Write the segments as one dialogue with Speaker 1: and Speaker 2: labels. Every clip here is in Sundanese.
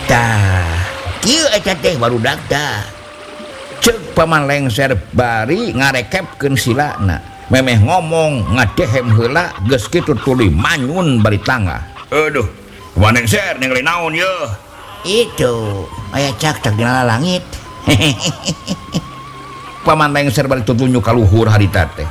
Speaker 1: Kieu eta teh barudak tah. Ceuk paman lengser bari ngarekepkeun silana. Memeh ngomong ngadehem heula geus kitu tuluy manyun bari tangga. Aduh, paman lengser ningali naon ye? Itu aya cak-cak dina langit. Paman lengser bari tutunjuk ka luhur harita teh.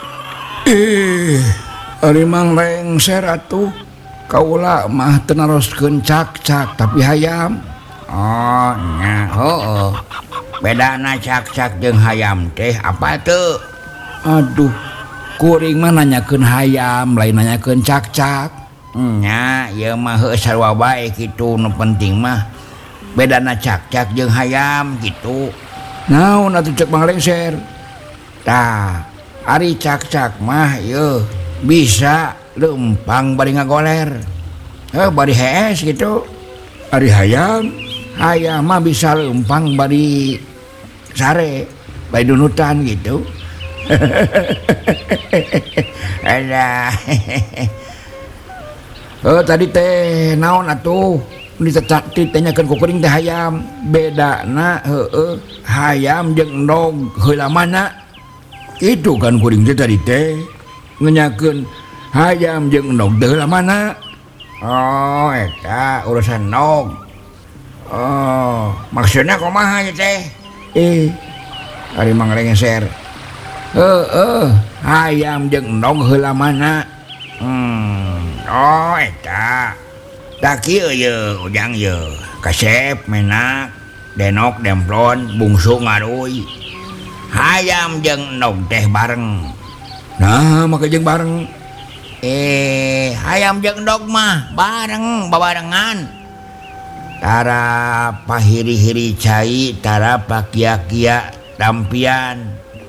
Speaker 2: Ari mang lengser atuh. Kaula mah teu naroskeun cak-cak tapi hayam.
Speaker 1: Oh nya, heueuh. Bedana cak-cak jeung hayam teh apa teu?
Speaker 2: Aduh, kuring mah nanyakeun hayam lain nanyakeun cak-cak.
Speaker 1: Nya, ieu mah heuh sarua bae kitu, nu penting mah bedana cak-cak jeung hayam gitu.
Speaker 2: Naon atuh cek Mang Lengser?
Speaker 1: Tah, ari cak-cak mah ieu bisa leumpang bari ngagoler. Bari hees gitu.
Speaker 2: Ari hayam mah bisa leumpang bari sare, bari dunutan gitu.
Speaker 1: Alah.
Speaker 2: Tadi teh naon atuh? Ditanyakeun ku kuring teh hayam. Bedana hayam jeung endog heula mana? Itu kan kuring teh tadi teh ngenyakeun hayam jeung endog teh heula mana?
Speaker 1: Oh, eta urusan nog. Oh, maksudna kumaha ieu teh?
Speaker 2: Ari Mang Lengser. Hayam jeung endog heula mana?
Speaker 1: Oh, eta. Da kieu ye ujang ye. Kasep menak, denok demplon, bungsu ngaruy. Hayam jeung endog teh bareng.
Speaker 2: Nah, maka jeung bareng.
Speaker 1: Hayam jeung endog mah bareng babarengan. Tara pahiri-hiri cai, tara pakia-kia dampian.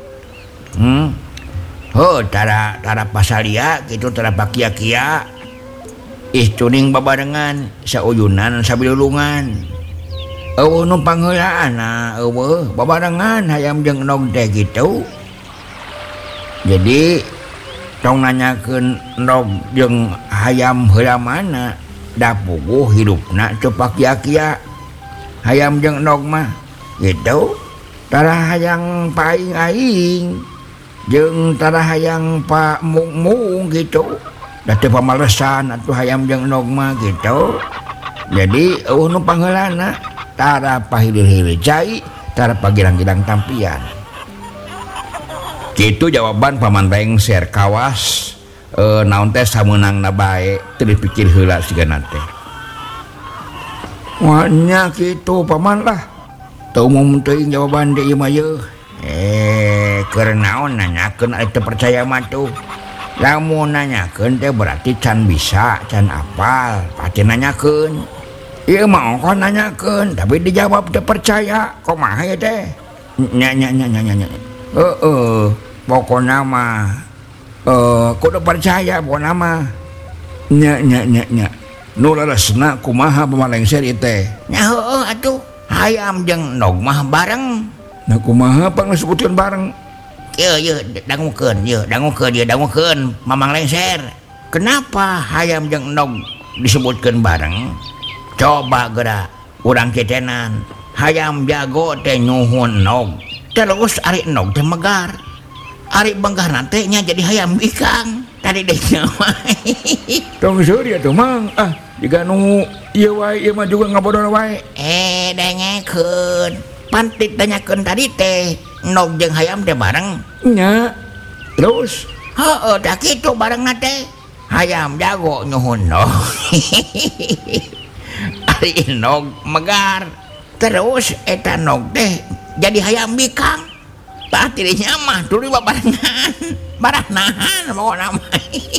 Speaker 1: Tara pasalia gitu, tara pakia-kia. Tuning babarengan, sauyunan sabilulungan. Eueuh nu pangheulaan babarengan hayam jeung endog teh gitu. Jadi tong nanyakeun endog jeung hayam heula mana, da puguh hidupna teu pakia-kia. Hayam jeung endog mah gitu. Tara hayang paing aing jeung tara hayang pa mung gitu. Da teu pamalesan atuh hayam jeung endog mah gitu. Jadi eueuh nu pangheulanna tara pahilir-hilir cai, tara pagirang-girang tampian. Kitu jawaban Paman Lengser kawas. Naon teh sameunangna bae teu dipikir heula sigana teh.
Speaker 2: Wah nya kitu paman lah. Teu umum teuing jawaban deui mah yeuh.
Speaker 1: Keur naon nanyakeun ari teu percaya mah tuh. Lamun nanyakeun teh berarti can bisa, can apal, pati nanyakeun. Ieu mah ongkon nanyakeun tapi dijawab teu percaya. Kumaha ieu teh? Nya. Pokona mah kudu percaya pokona mah.
Speaker 2: Nya. Nu leresna kumaha Paman Lengser ieu teh?
Speaker 1: Nya heueuh atuh. Hayam jeung endog mah bareng.
Speaker 2: Nah kumaha pang disebutkeun bareng?
Speaker 1: Ieu dangukeun Mamang Lengser. Kenapa hayam jeung endog disebutkeun bareng? Coba geura urang cetenan. Hayam jago teh nyuhun endog. Terus ari endog teh megar. Ari benggarna teh nya jadi hayam bikang. Tadi deh mah.
Speaker 2: Tong seuri atuh Mang. Jiga nu ieu wae ieu mah juga ngabodor wae.
Speaker 1: Dengekeun. Pan ditanyakeun tadi teh endog jeung hayam teh bareng.
Speaker 2: Nya. Terus?
Speaker 1: Da kitu barengna teh. Hayam jago nyuhun endog. Ari endog megar. Terus eta endog teh jadi hayam bikang. Tah tidinya mah tuluy babarengan. Baranahan pokona mah.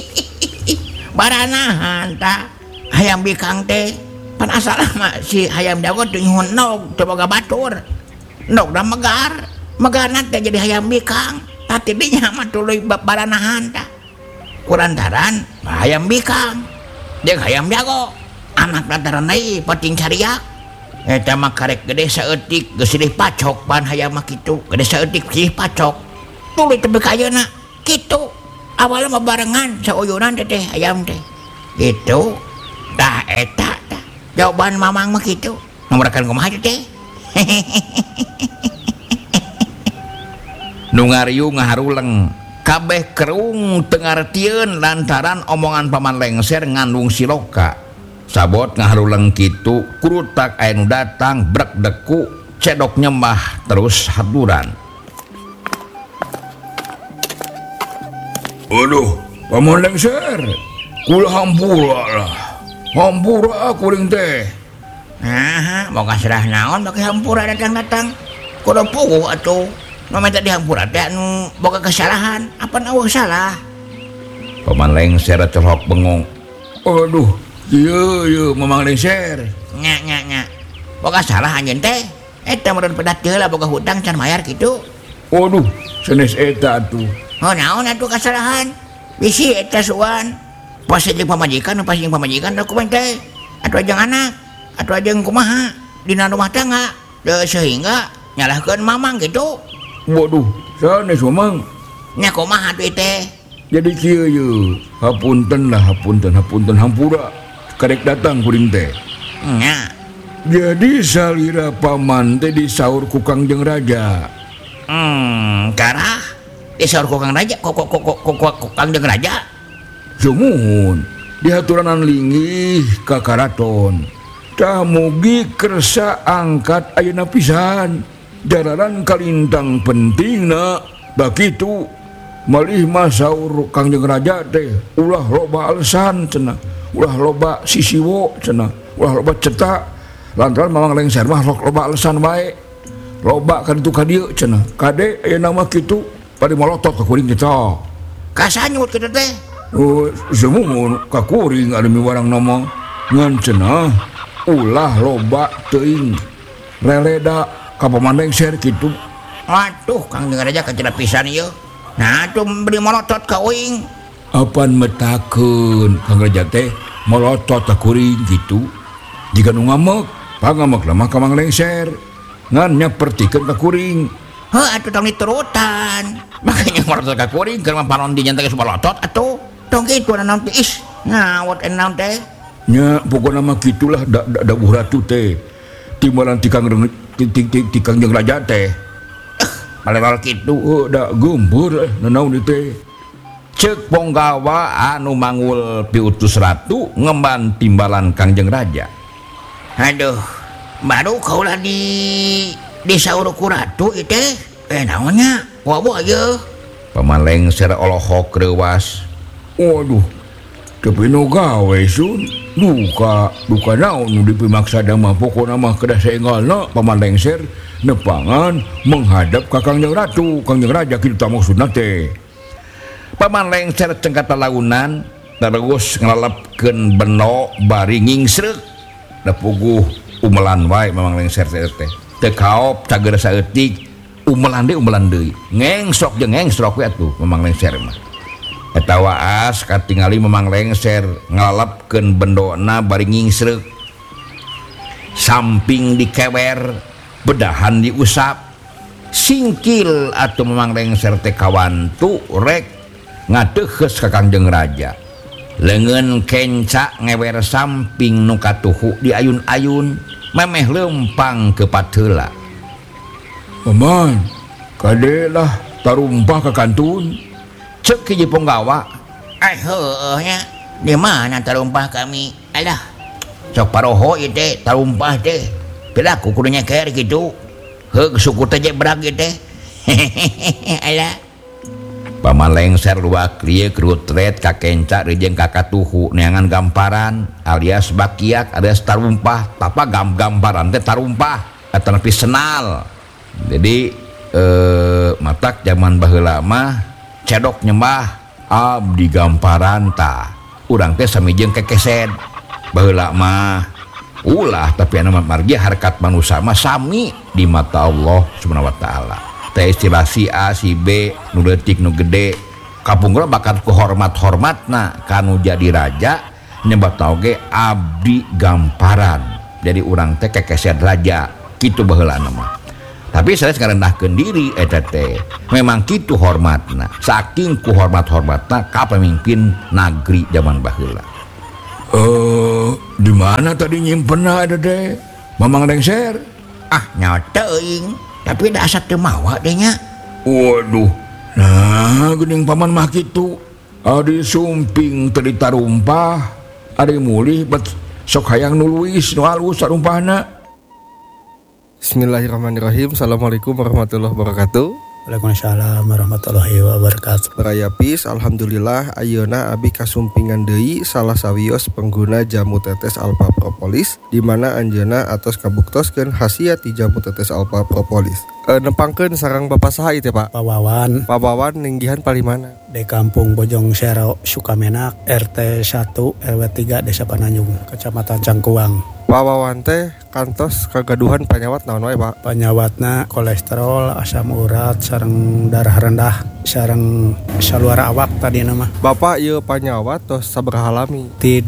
Speaker 1: Baranahan tah. Hayam bikang teh pan asalna mah si hayam jago teh nyuhun endog teu boga batur. Endog da megar. Megarna teh jadi hayam bikang. Tah tidinya mah tuluy baranahan tah. Kurantaran hayam bikang jeung hayam jago. Anak lantaran deui penting cariak. Eta mah karek gede saeutik geus silih pacok pan hayam mah kitu. Gede saeutik silih pacok. Tuluy teu ka ayeuna kitu. Awalna mah barengan sauyunan teh hayam teh. Gitu. Tah eta tah. Jawaban Mamang mah kitu. Nomorkan kumaha teh?
Speaker 2: Nu ngariu ngaharuleng kabeh kerung tengartieun lantaran omongan paman lengser ngandung siloka. Sabot ngaharuleng kitu kurutak aya nu datang brek deku cedok nyembah terus haturan. Aduh, paman lengser, kula hampura lah. Hampura kuring teh.
Speaker 1: Nah, mau kasrah naon pakai hampura datang-datang. Kudu puguh atuh. Mamenta dihampura teh anu boga kesalahan. Apa eueuh salah?
Speaker 2: Paman lengser colok bengong. Aduh, ieu Mamang lengser.
Speaker 1: Nya. Boga salah anjeun teh. Eta meureun pedat teh lah boga hutang can mayar kitu.
Speaker 2: Aduh, sanes eta atuh.
Speaker 1: Oh naon atuh kasalahan? Bisi eta suan. Pas jeung pamajikan dokumen teh. Atuh ajeng anak, atuh ajeng kumaha dina rumah tangga. Sehingga nyalahkeun mamang gitu.
Speaker 2: Waduh, sanes Mamang.
Speaker 1: Nya kumaha atuh teh?
Speaker 2: Jadi kieu ye, hapunten hampura. Karek datang kuring teh.
Speaker 1: Nya.
Speaker 2: Jadi salira paman teh disaur ku Kangjeng Raja.
Speaker 1: Karah disaur ku Kang Raja, kok Kangjeng Raja.
Speaker 2: Sumuhun, dihaturanan linggih ka karaton. Tah mugi kersa angkat ayeuna pisan. Jararan kalintang pentingna bakitu malih masaur Kangjeng Raja teh ulah loba alesan cenah, ulah loba sisiwo cenah, ulah loba cetak lantaran Mamang lengser mah loba alesan bae, loba ka ditu ka dieu cenah. Kade ayeuna mah kitu pada molotot ka kuring kita.
Speaker 1: Kasanyut kitu teh.
Speaker 2: Oh, semumun ka kuring ada miwarang nama ngan cenah ulah loba teuing releda ka paman lengser kitu.
Speaker 1: Waduh, Kangjeng Raja kacida pisan ieu. Nah, tuh beri molotot ka uing.
Speaker 2: Apan metakeun Kang Raja teh molotot ka kuring gitu. Jika nu ngamek, pangamek lemah ka Mang lengser. Ngan nyapertikeun ka kuring.
Speaker 1: Heuh, atuh tong diturutan. Makanya molotot ka kuring keur mapanon di nyanteng molotot atuh. Tong kitu naon teh is. Ngawot naon teh.
Speaker 2: Nya pokona mah kitulah da ratu teh. Timbalan ti Kangjeng Raja teh.
Speaker 1: Malewal kitu.
Speaker 2: Oh, da gembur nanaon ieu teh.
Speaker 1: Ceuk Ponggawa anu mangul piutus ratu ngemban timbalan Kangjeng Raja. Aduh, baru kaulah disaur ku ratu ieu teh. Naonnya? Wabuh aja.
Speaker 2: Paman lengser olohok reuwas. Waduh, tapi no gawe sun. Duka naon nu dipimaksada mah pokona mah kedah saenggalna paman lengser nepangan menghadap ka Kangjeng Ratu, Kangjeng Raja kitu tah maksudna teh. Paman lengser cengkata launan terus ngalepkeun beno bari ngingsreuk da puguh umelan wae Mamang lengser teh. Teu kaop cager saeutik umelan deui. Ngengsrok jeung ngengsrok we atuh Mamang lengser mah. Eta waas katingali Mamang lengser ngalepkeun bendona bari ngingsreuk. Samping dikewer, bedahan diusap. Singkil atuh Mamang lengser teh kawantu rek ngadeuheus ka Kangjeng Raja. Leungeun kenca ngewer samping nu katuhu di ayun-ayun, memeh leumpang ke patheula. Paman, kadelah tarumpah ka kantun. Ceuk hiji Ponggawa.
Speaker 1: Heueuh nya. Di mana tarumpah kami? Alah. Sok paroho ieu teh tarumpah teh. Pilaku kudu nyeker kitu. Heuh suku teh jebrag ieu teh. Alah.
Speaker 2: Paman lengser luak lieu kerutret ka kenca reujeng ka katuhu neangan gamparan alias bakiak alias tarumpah. Tapa gamparan teh tarumpah eta nepi senal. Jadi matak zaman baheula mah cedok nyembah abdi gamparan tah urang teh samijeng kekesed baheula mah ulah tapi anu margi harkat manusia mah sami di mata Allah Subhanahu wa taala. Teh istilah si A si B nu leutik nu gede kapungkur bakat ku hormat-hormatna kanu jadi raja nyembah oge abdi gamparan. Jadi urang teh kekesed raja kitu baheula mah. Tapi saya ngarendahkeun diri eta teh. Memang kitu hormatna. Saking ku hormat-hormatna ka pemimpin nagri zaman baheula. Di mana tadi nyimpenna eta teh? Mamang lengser.
Speaker 1: Ah nyateing, tapi da asa teu mawa deh nya.
Speaker 2: Waduh. Nah, geuning paman mah kitu. Ari sumping teu ditarumpah, ari mulih bet sok hayang nuluis nu alus sarumpahna.
Speaker 3: Bismillahirrahmanirrahim. Assalamualaikum warahmatullahi wabarakatuh.
Speaker 4: Waalaikumsalam warahmatullahi wabarakatuh.
Speaker 3: Berayapis, alhamdulillah ayeuna abi kasumpingan deui salah sawios pengguna jamu tetes alpha propolis di mana anjeunna atos kabuktoskeun khasiat ti jamu tetes alpha propolis. Nempangkeun sareng Bapak saha ieu teh, Pak?
Speaker 4: Pak Wawan
Speaker 3: Pak Wawan ninggihan palimana?
Speaker 4: di Kampung Bojong Sero Sukamenak RT 1 RW 3 Desa Pananjung Kecamatan Cangkuang.
Speaker 3: Pak Wawan teh kantos kagaduhan panyawat naon wae, Pak?
Speaker 4: Panyawatna kolesterol, asam urat, sareng darah rendah, sareng saluara awak tadi nama.
Speaker 3: Bapak ieu panyawat tos sabaraha lami?
Speaker 4: Di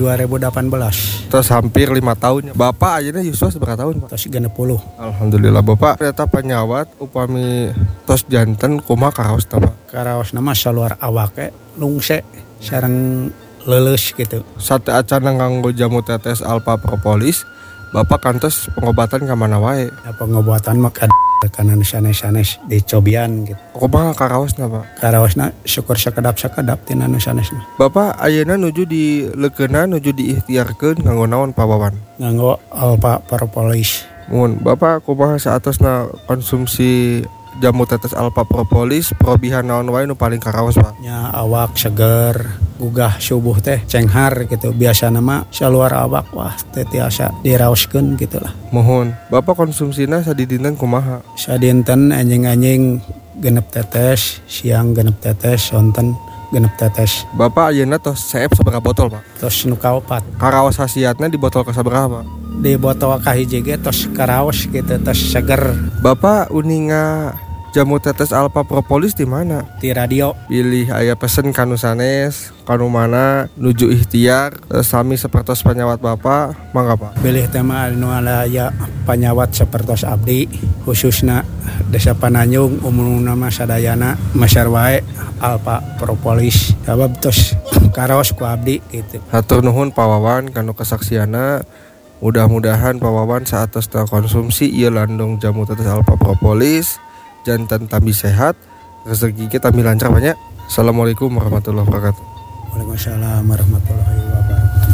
Speaker 4: 2018
Speaker 3: Tos hampir 5 tahun. Bapak ayeuna yuswa sabaraha tahun, Pak?
Speaker 4: tos 60.
Speaker 3: Alhamdulillah Bapak ternyata panyawat upami tos janten kumaha karaosna, Pak?
Speaker 4: Karaos nama saluara awake lungse sareng leuleus gitu.
Speaker 3: Sate acana nganggo jamu tetes alpha propolis, Bapak kantos pengobatan ka mana wae?
Speaker 4: Ya, pengobatan mah kanan sanes-sanes dicobian gitu.
Speaker 3: Kumaha karaosna, Pak?
Speaker 4: Karaosna syukur sakedap-sakedap tina nu sanesna.
Speaker 3: Bapak ayeuna nuju di leukeunan nuju diikhtiarkeun nganggo naon, Pak Wawan?
Speaker 4: Nganggo alpha propolis.
Speaker 3: Mun Bapak kumaha saatosna konsumsi jamu tetes alpha propolis probihan naon wae nu paling karaos, Pak?
Speaker 4: Nya awak seger, gugah subuh teh cenghar gitu. Biasa nama saluar awak wah teh tiasa diraoskeun gitulah.
Speaker 3: Mohon Bapak konsumsina sadidinten kumaha?
Speaker 4: Sadinten anjing-anjing genep tetes, siang genep tetes, sonten genep tetes.
Speaker 3: Bapak ayeuna tos seep sabaraha botol, Pak?
Speaker 4: Tos nu kaopat.
Speaker 3: Karaos khasiatna di botol kasabaraha, Pak?
Speaker 4: Di botol kahiji ge tos karaos gitu, tos seger.
Speaker 3: Bapak uninga jamu tetes alpha propolis di mana?
Speaker 4: Di radio
Speaker 3: Pilih aya pesen kanu sanes, kanu mana nuju ikhtiar sami sapertos panyawat Bapak, mangga Pak.
Speaker 4: pilih tema anu aya panyawat sapertos abdi khususna Desa Pananjung umumna mah sadayana masyar wae alpha propolis. Sabab tos karaos ku abdi gitu.
Speaker 3: Hatur nuhun Pak Wawan kanu kesaksiana. Mudah-mudahan Pak Wawan saatos konsumsi ieu landung jamu tetes alpha propolis jantan tambi sehat, rezeki kita tambi lancar banyak. Assalamualaikum warahmatullahi wabarakatuh.
Speaker 4: Waalaikumsalam warahmatullahi wabarakatuh.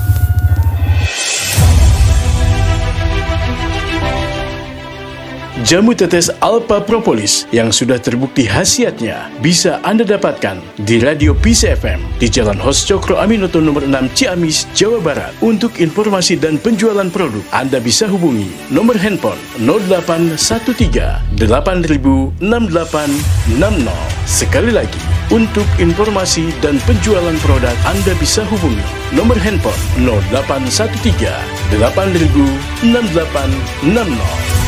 Speaker 5: Jamu tetes alpha propolis yang sudah terbukti khasiatnya bisa Anda dapatkan di Radio Peace FM di Jalan Hos Cokro Aminoto nomor 6 Ciamis, Jawa Barat. Untuk informasi dan penjualan produk, Anda bisa hubungi nomor handphone 0813 8000 6860. Sekali lagi, untuk informasi dan penjualan produk, Anda bisa hubungi nomor handphone 0813 8000 6860.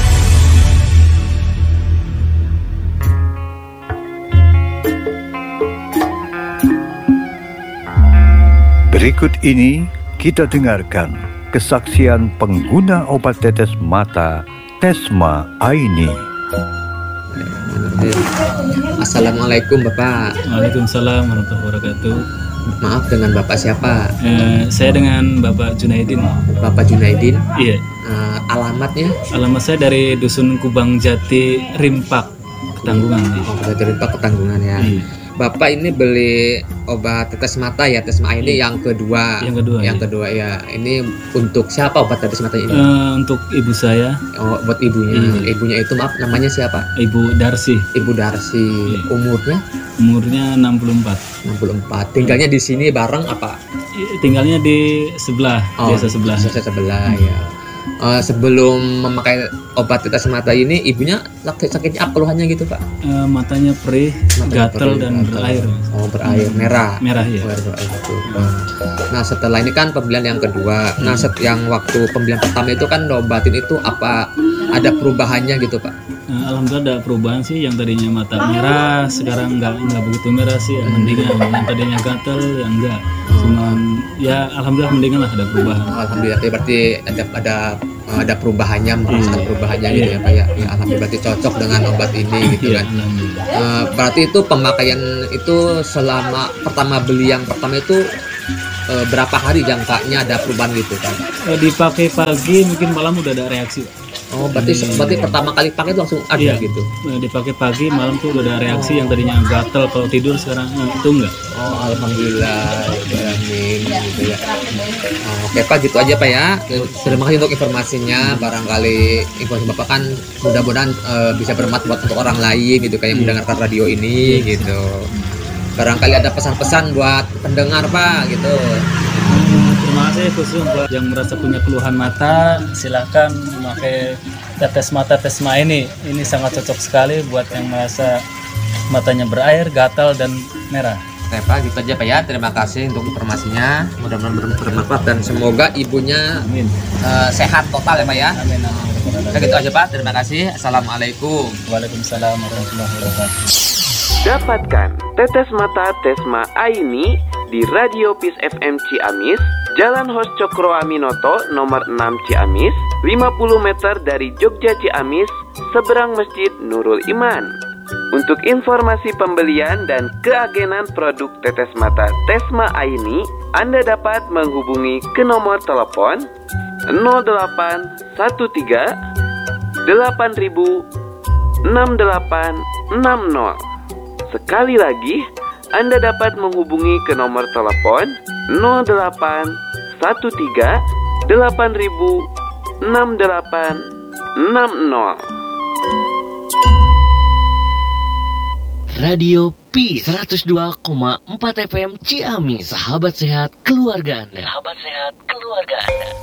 Speaker 6: Berikut ini kita dengarkan kesaksian pengguna obat tetes mata Tesma Aini.
Speaker 7: Assalamualaikum Bapak.
Speaker 8: Waalaikumsalam warahmatullahi wabarakatuh.
Speaker 7: Maaf, dengan Bapak siapa?
Speaker 8: Saya dengan Bapak Junaidin.
Speaker 7: Bapak Junaidin.
Speaker 8: Iya.
Speaker 7: Alamatnya?
Speaker 8: Alamat saya dari Dusun Kubang Jati, Rimpak, Ketanggungan.
Speaker 7: Oh, dari Rimpak Ketanggungan ya.
Speaker 8: Iya.
Speaker 7: Bapak ini beli obat tetes mata ya, Tesma ini yang kedua.
Speaker 8: Yang
Speaker 7: kedua ya. Ini untuk siapa obat tetes mata ini?
Speaker 8: Untuk ibu saya.
Speaker 7: Oh, buat ibunya. Ibunya itu maaf, namanya siapa?
Speaker 8: Ibu Darsi.
Speaker 7: Ibu Darsi. Umurnya?
Speaker 8: Umurnya 64.
Speaker 7: 64. Tinggalnya di sini bareng apa?
Speaker 8: Tinggalnya di sebelah, desa sebelah.
Speaker 7: Desa sebelah ya. Sebelum memakai obat tetes mata ini, ibunya sakitnya apa keluhannya gitu Pak?
Speaker 8: Matanya perih, gatal dan berair.
Speaker 7: Oh, berair merah.
Speaker 8: Merah ya.
Speaker 7: Berair gitu. Nah, setelah ini kan pembelian yang kedua. Nah, yang waktu pembelian pertama itu kan obatin itu apa ada perubahannya gitu Pak?
Speaker 8: Alhamdulillah ada perubahan sih, yang tadinya mata merah sekarang nggak begitu merah sih, mendingan. Yang tadinya gatal yang enggak, cuman ya alhamdulillah mendingan lah, ada perubahan.
Speaker 7: Alhamdulillah, berarti ada perubahannya, merasakan perubahannya gitu ya Pak ya. Ya, alhamdulillah berarti cocok dengan obat ini gitu kan. Berarti itu pemakaian itu selama pertama beli yang pertama itu berapa hari jangkanya ada perubahan gitu kan?
Speaker 8: Dipakai pagi mungkin malam udah ada reaksi.
Speaker 7: Oh, berarti pertama kali pakai itu langsung ada
Speaker 8: Iya.
Speaker 7: gitu.
Speaker 8: Dipakai pagi, malam tuh udah ada reaksi yang tadinya gatel kalau tidur sekarang itu enggak.
Speaker 7: Oh, alhamdulillah, amin gitu ya. Oh, oke Pak, gitu aja Pak ya. Terima kasih untuk informasinya. Barangkali informasi Bapak kan mudah-mudahan bisa bermanfaat untuk orang lain gitu kayak yang mendengarkan radio ini gitu. Barangkali ada pesan-pesan buat pendengar Pak gitu.
Speaker 8: Terima kasih khusus buat yang merasa punya keluhan mata, silakan memakai tetes mata Tesma ini. Ini sangat cocok sekali buat yang merasa matanya berair, gatal dan merah.
Speaker 7: Oke Pak, gitu aja Pak ya. Terima kasih untuk informasinya. Mudah-mudahan bermanfaat dan semoga ibunya
Speaker 8: Amin.
Speaker 7: sehat total ya Pak ya.
Speaker 8: Amin. Amin.
Speaker 7: Oke, gitu aja Pak. Terima kasih. Assalamualaikum.
Speaker 8: Waalaikumsalam warahmatullahi wabarakatuh.
Speaker 9: Dapatkan tetes mata Tesma Aini di Radio Peace FM Ciamis, Jalan Hos Cokro Aminoto nomor 6 Ciamis, 50 meter dari Jogja Ciamis, seberang Masjid Nurul Iman. Untuk informasi pembelian dan keagenan produk tetes mata Tesma Aini, Anda dapat menghubungi ke nomor telepon 0813 8000 6860. Sekali lagi, Anda dapat menghubungi ke nomor telepon 0813 8000 6860.
Speaker 10: Radio P 102,4 FM Ciamis, sahabat sehat keluarga Anda.